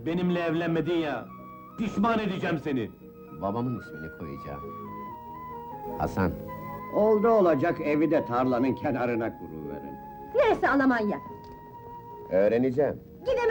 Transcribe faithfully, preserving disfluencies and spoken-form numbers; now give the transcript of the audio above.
Benimle evlenmedin ya, pişman edeceğim seni! Babamın ismini koyacağım. Hasan, Oldu olacak evi de tarlanın kenarına kuruverin. Neresi Almanya? öğreneceğim. Gidemem.